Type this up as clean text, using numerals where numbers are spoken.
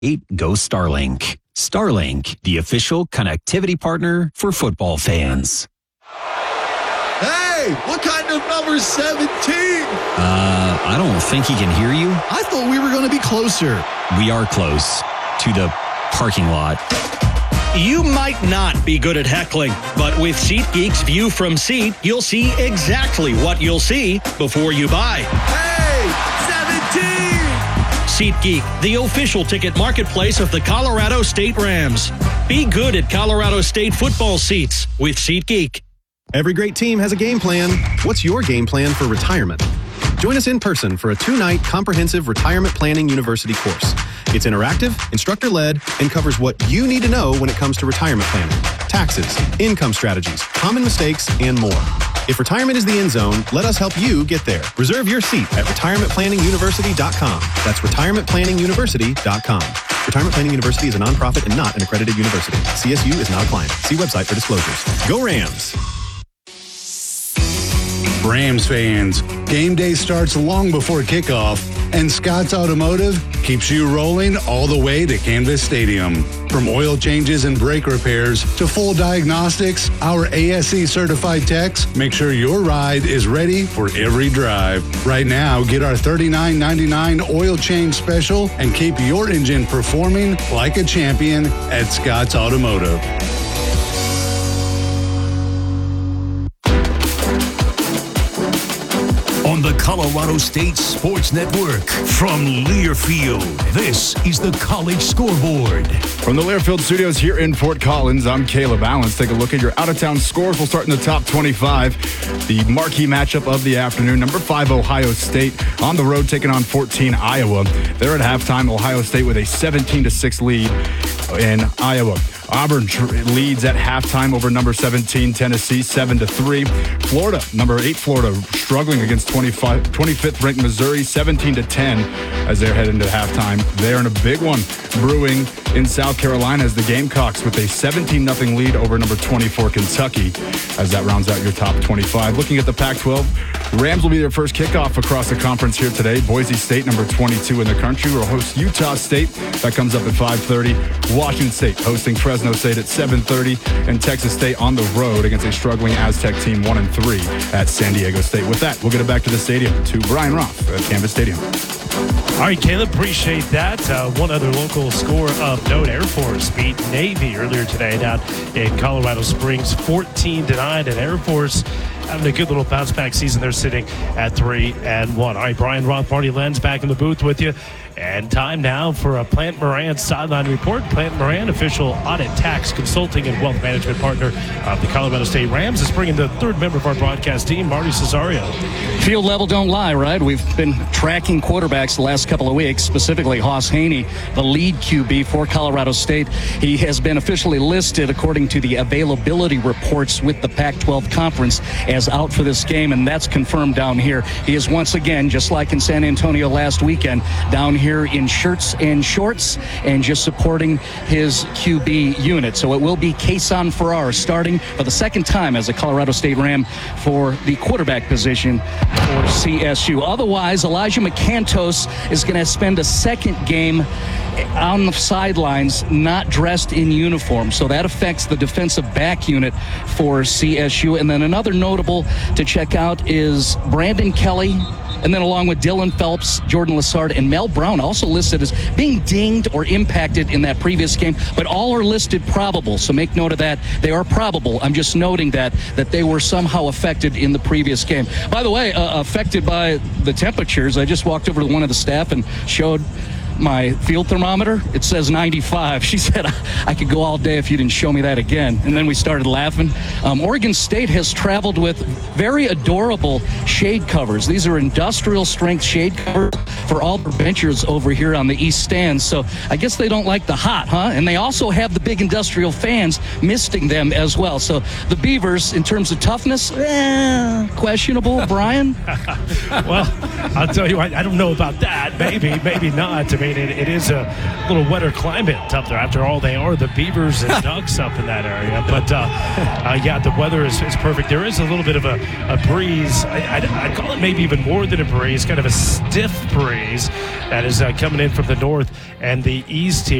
Go Starlink. Starlink, the official connectivity partner for football fans. Hey, what kind of number 17? I don't think he can hear you. I thought we were going to be closer. We are close to the parking lot. You might not be good at heckling, but with SeatGeek's View from Seat, you'll see exactly what you'll see before you buy. Hey, 17! SeatGeek, the official ticket marketplace of the Colorado State Rams. Be good at Colorado State football seats with SeatGeek. Every great team has a game plan. What's your game plan for retirement? Join us in person for a 2-night comprehensive retirement planning university course. It's interactive, instructor-led, and covers what you need to know when it comes to retirement planning, taxes, income strategies, common mistakes, and more. If retirement is the end zone, let us help you get there. Reserve your seat at retirementplanninguniversity.com. That's retirementplanninguniversity.com. Retirement Planning University is a nonprofit and not an accredited university. CSU is not a client. See website for disclosures. Go Rams! Rams fans, game day starts long before kickoff, and Scott's Automotive keeps you rolling all the way to Canvas Stadium. From oil changes and brake repairs to full diagnostics, our ASE certified techs make sure your ride is ready for every drive. Right now, get our $39.99 oil change special and keep your engine performing like a champion at Scott's Automotive. On the Colorado State Sports Network from Learfield, this is the College Scoreboard. From the Learfield Studios here in Fort Collins, I'm Caleb Allen. Let's take a look at your out-of-town scores. We'll start in the top 25. The marquee matchup of the afternoon, number 5 Ohio State on the road taking on 14 Iowa. They're at halftime, Ohio State with a 17-6 lead in Iowa. Auburn leads at halftime over number 17 Tennessee 7-3. Florida, number 8 Florida, struggling against 25th ranked Missouri 17-10 as they're heading to halftime. They're in a big one brewing in South Carolina as the Gamecocks with a 17-0 lead over number 24 Kentucky as that rounds out your top 25. Looking at the Pac-12, Rams will be their first kickoff across the conference here today. Boise State, number 22 in the country, will host Utah State. That comes up at 5:30. Washington State hosting Fresno State at 7:30. And Texas State on the road against a struggling Aztec team 1-3 at San Diego State. With that, we'll get it back to the stadium to Brian Roth at Canvas Stadium. All right, Caleb, appreciate that. One other local score of note, Air Force beat Navy earlier today down in Colorado Springs, 14-9, and Air Force having a good little bounce-back season. They're sitting at 3-1. All right, Brian Roth, Marty Lenz back in the booth with you. And time now for a Plant Moran sideline report. Plant Moran, official audit, tax, consulting, and wealth management partner of the Colorado State Rams, is bringing the third member of our broadcast team, Marty Cesario. Field level don't lie, right? We've been tracking quarterbacks the last couple of weeks, specifically Hoss Haney, the lead QB for Colorado State. He has been officially listed, according to the availability reports with the Pac-12 Conference, as out for this game, and that's confirmed down here. He is once again, just like in San Antonio last weekend, down here in shirts and shorts and just supporting his QB unit. So it will be Kason Farrar starting for the second time as a Colorado State Ram for the quarterback position for CSU. Otherwise, Elijah McCantos is going to spend a second game on the sidelines, not dressed in uniform. So that affects the defensive back unit for CSU. And then another notable to check out is Brandon Kelly, and then along with Dylan Phelps, Jordan Lassard, and Mel Brown, also listed as being dinged or impacted in that previous game, but all are listed probable. So make note of that. They are probable. I'm just noting that they were somehow affected in the previous game. By the way, affected by the temperatures, I just walked over to one of the staff and showed my field thermometer. It says 95. She said, I could go all day if you didn't show me that again. And then we started laughing. Oregon State has traveled with very adorable shade covers. These are industrial strength shade covers for all their benchers over here on the east stand. So I guess they don't like the hot, huh? And they also have the big industrial fans misting them as well. So the Beavers, in terms of toughness, questionable, Brian? Well, I'll tell you, I don't know about that. Maybe not. I mean, it is a little wetter climate up there. After all, they are the Beavers and Ducks up in that area. But, yeah, the weather is perfect. There is a little bit of a breeze. I'd call it maybe even more than a breeze, kind of a stiff breeze that is coming in from the north and the east here.